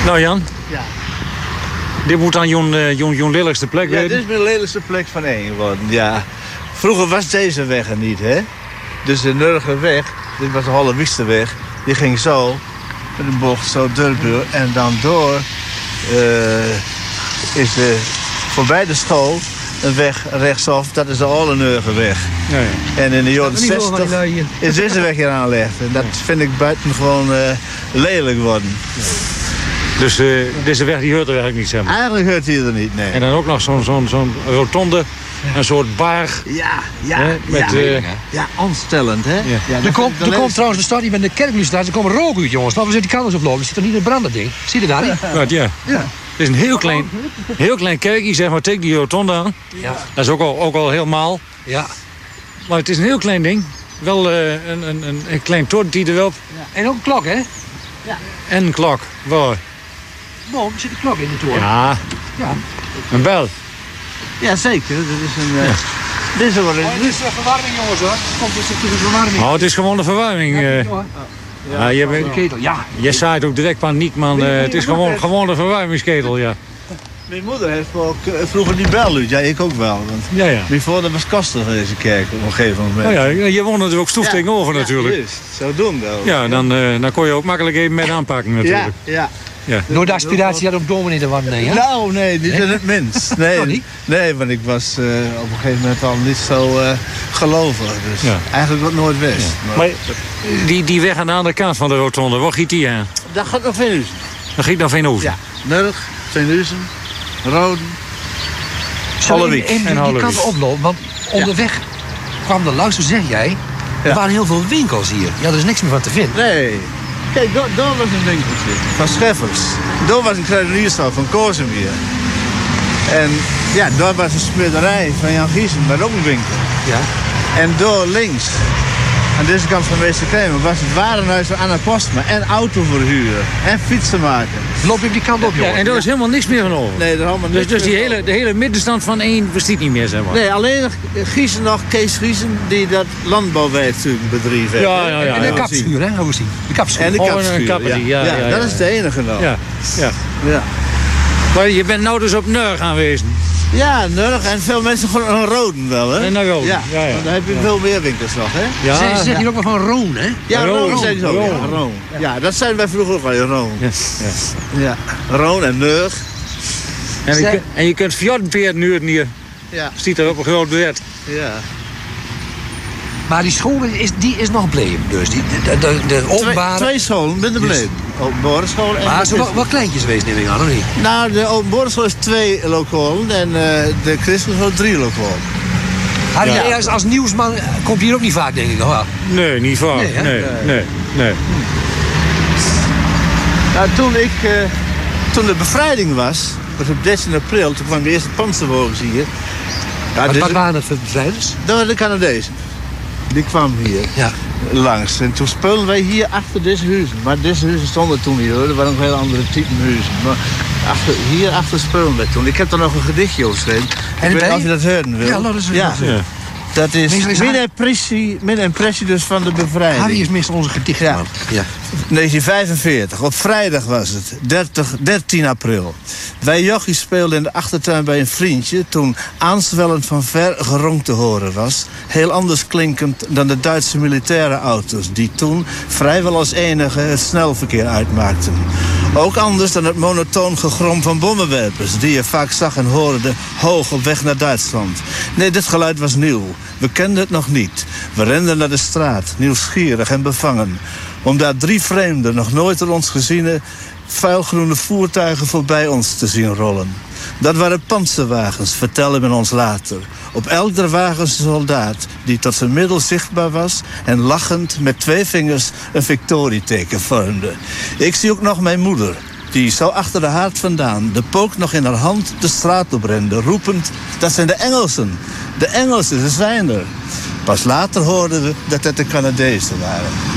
Nou Jan? Ja. Dit moet dan jouw lelijkste plek Ja, worden? dit is mijn lelijkste plek van één geworden, ja. Vroeger was deze weg er niet, hè. Dus de Nurgerweg, dit was de Hollewieksterweg, die ging zo, met een bocht zo door. En dan door is voorbij de school een weg rechtsaf, dat is de Hollenurgerweg. Ja, ja. En in de jaren 60 is deze weg hier aangelegd. En dat vind ik buitengewoon lelijk worden. Dus deze weg die hoort er eigenlijk niet, zeg maar. Eigenlijk hoort hij er niet, nee. En dan ook nog zo'n rotonde, een soort bar. Ja, Met, ontstellend, hè? Ja. Ja, Er komt trouwens, we staan hier met de kerklustraat, er komen rook uit, jongens. Laten we die kant eens oplopen. Er zit toch niet in het branden ding? Zie je daar niet? Wat, ja. Het is een heel klein kerkje, zeg maar, tegen die rotonde aan. Ja. Dat is ook al helemaal. Ja. Maar het is een heel klein ding. Wel een klein torentje erop. Ja. En ook een klok, hè? En een klok. Waar? Boom, er zit een klok in de toren. Ja, Ja. een bel. Ja, zeker. Dat is een... Dit is wel Dit is verwarming, jongens, hoor. Komt dus de verwarming. Oh, het is gewoon de verwarming. Ja, De ketel, ja. je zaait ook direct paniek, man. Het is gewoon de verwarmingsketel, ja. Mijn moeder heeft ook vroeger die bel uit. Ja, ik ook wel. Want Ja. mijn vader was kastig deze kerk op een gegeven moment. Oh ja, je woont er ook stoef tegenover natuurlijk. Juist. Zodoende ook. Ja, dan kon je ook makkelijk even met aanpakken natuurlijk. Ja. Nooit de aspiratie had om dominee te worden, nee, hè? Nou, nee, niet in het minst. Nee, Oh, niet? nee, want ik was op een gegeven moment al niet zo gelovig. Dus Ja. eigenlijk wat nooit wist. Maar die weg aan de andere kant van de rotonde, waar giet die aan? Dat gaat nog Venus. Dan giet naar Veenhoven. Ja, Nurg, Venuzen, Roden. Hollewiek. En Die Hollewiek. kant oplopen, want onderweg kwam de luister, zeg jij. Er waren heel veel winkels hier. Ja, er is niks meer van te vinden. Nee. Kijk, daar was een winkeltje van Scheffers. Daar was een kruidenierstad van Kozenbier. En ja, daar was een smederij van Jan Giesen, maar ook een winkel. Ja. En door links, aan deze kant van Meester Kremer, was het warenhuis van Anna Postma. En autoverhuur. En fietsen maken. Loop je op die kant op, Ja, jongen. en daar is helemaal niks meer van over. Nee, daar allemaal niks Dus de meer van. hele middenstand van één bestaat niet meer, zeg maar. Nee, alleen nog Giesen nog, Kees Giesen, die dat landbouwwerktuigbedrijf heeft. Ja, ja, ja. En de ja. kapschuur, hè? Hoe is die? De kapschuur. En de Oh, kapschuur. een kapper, ja, dat is de enige nog. Ja. Ja. Maar je bent nou dus op Nurg aanwezig. Ja, Nurg en veel mensen gewoon naar Roden wel, hè? En naar Roden, ja. Want dan heb je veel meer winkels nog, hè? Ja, Ze zegt hier ook wel van Roon, hè? Ja, Roon. Roon zijn ze ook. Roon. Ja, Roon. Ja, dat zijn wij vroeger ook wel, Roon. Ja. Ja, Roon en Nurg. En je kunt fjordenpeer nu hier. Ja, Ziet er op een groot bed. ja. Maar die school is nog gebleven, dus. De openbare... Twee scholen binnen de Yes. bleef. Openbare school en... Maar de ze zijn wel kleintjes geweest, neem ik aan, of niet? Nou, de openbare school is 2 lokalen en de christelijke school 3 lokalen. Harry, jij als nieuwsman komt hier ook niet vaak, denk ik nog wel. Nee, niet vaak. Nee, hè? Nee. Nou, toen de bevrijding was op 13 april, toen kwam de eerste panzerwagens hier. Ja, Wat waren het voor bevrijders? dat waren de Canadezen. Die kwamen hier Ja. langs. En toen speelden wij hier achter deze huizen. Maar deze huizen stonden toen niet, hoor. Er waren nog heel andere typen huizen. Maar hier achter speelden wij toen. Ik heb er nog een gedichtje over geschreven. Ik weet niet of je dat horen wil. Ja, laat eens Ja. horen. Ja. Dat is Meestal mijn impressie dus van de bevrijding. Harry is meestal onze gedichtman. Ja. 1945, op vrijdag was het, 13 april. Wij jochies speelden in de achtertuin bij een vriendje... toen aanzwellend van ver geronk te horen was. Heel anders klinkend dan de Duitse militaire auto's... die toen vrijwel als enige het snelverkeer uitmaakten. Ook anders dan het monotoon gegrom van bommenwerpers... die je vaak zag en hoorde hoog op weg naar Duitsland. Nee, dit geluid was nieuw. We kenden het nog niet. We renden naar de straat, nieuwsgierig en bevangen... om daar 3 vreemden, nog nooit door ons geziene... vuilgroene voertuigen voorbij ons te zien rollen. Dat waren panzerwagens, vertelde men ons later. Op elk der wagens een soldaat die tot zijn middel zichtbaar was... en lachend met 2 vingers een victorieteken vormde. Ik zie ook nog mijn moeder... die zo achter de haard vandaan, de pook nog in haar hand, de straat oprende... roepend, dat zijn de Engelsen. De Engelsen, ze zijn er. Pas later hoorden we dat het de Canadezen waren.